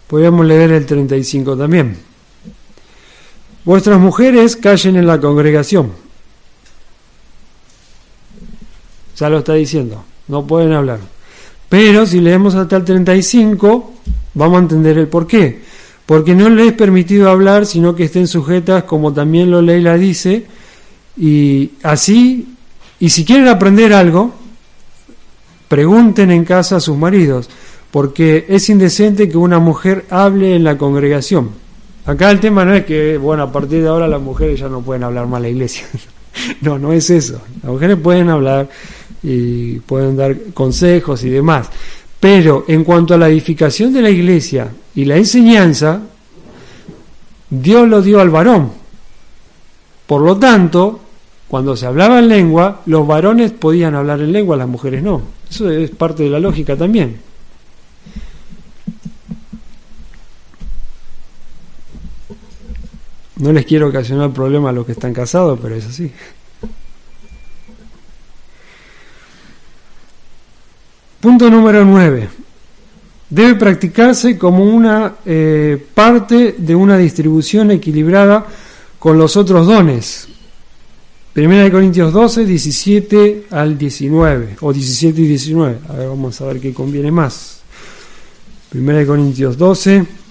Podríamos leer el 35 también. Vuestras mujeres callen en la congregación. Ya lo está diciendo, no pueden hablar. Pero si leemos hasta el 35, vamos a entender el por qué. Porque no les es permitido hablar, sino que estén sujetas, como también lo Leila dice, y así, y si quieren aprender algo, pregunten en casa a sus maridos, porque es indecente que una mujer hable en la congregación. Acá el tema no es que, bueno, a partir de ahora las mujeres ya no pueden hablar más en la iglesia. No es eso. Las mujeres pueden hablar y pueden dar consejos y demás. Pero en cuanto a la edificación de la iglesia y la enseñanza, Dios lo dio al varón. Por lo tanto, cuando se hablaba en lengua, los varones podían hablar en lengua, las mujeres no. Eso es parte de la lógica también. No les quiero ocasionar problemas a los que están casados, pero es así. Punto número 9. Debe practicarse como una parte de una distribución equilibrada con los otros dones. 1 Corintios 12, 17 al 19, o 17 y 19. A ver, vamos a ver qué conviene más. 1 Corintios 12...